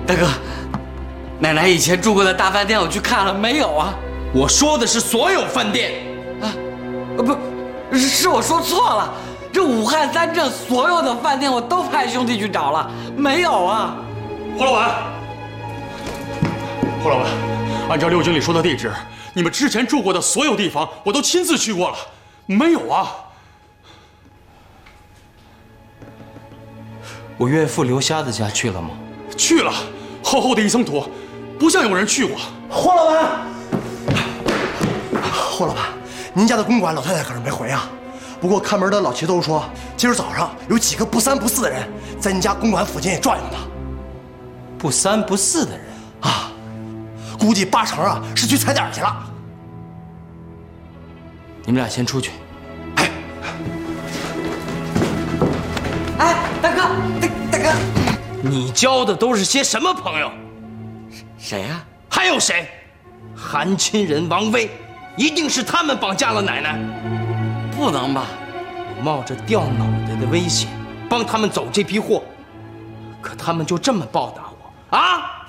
大哥，奶奶以前住过的大饭店我去看了，没有啊？ 我说的是所有饭店。 不是我说错了。这武汉3镇所有的饭店我都派兄弟去找了，没有啊。 胡老板，胡老板，按照6经理说的地址，你们之前住过的所有地方我都亲自去过了，没有啊。 我岳父刘瞎子家去了吗？ 去了，厚厚的一层土，不像有人去过。 胡老板，胡老板，您家的公馆老太太可是没回啊。不过看门的老齐都说，今儿早上有几个不三不四的人在您家公馆附近转悠呢。 不三不四的人啊，估计8成啊是去踩点去了。 你们俩先出去。 哎，大哥，大哥， 你交的都是些什么朋友？ 谁呀？ 还有谁？韩亲人、王威，一定是他们绑架了奶奶。 不能吧？ 我冒着掉脑袋的危险帮他们走这批货，可他们就这么报答我啊？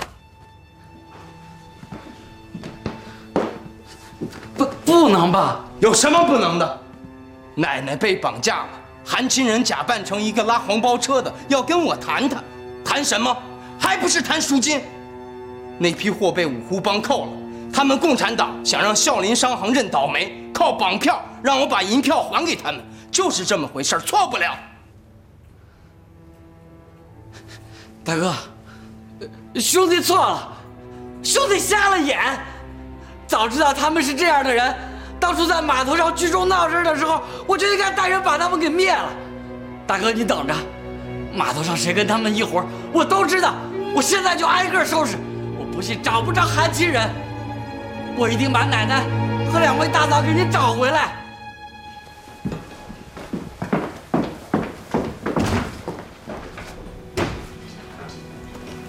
不能吧？ 有什么不能的？奶奶被绑架了，韩亲人假扮成一个拉黄包车的，要跟我谈，谈什么？还不是谈赎金？那批货被五湖帮扣了，他们共产党想让孝林商行认倒霉，靠绑票让我把银票还给他们，就是这么回事，错不了。 大哥，兄弟错了，兄弟瞎了眼。早知道他们是这样的人，当初在码头上聚众闹事的时候，我就应该带人把他们给灭了。大哥，你等着，码头上谁跟他们一伙，我都知道。我现在就挨个收拾，我不信找不着韩亲人，我一定把奶奶和2位大嫂给你找回来。